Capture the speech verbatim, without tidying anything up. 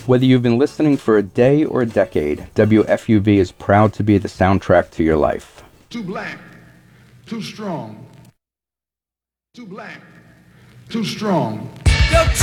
Whether you've been listening for a day or a decade, W F U V is proud to be the soundtrack to your life. Too black, too strong. Too black, too strong. Yo,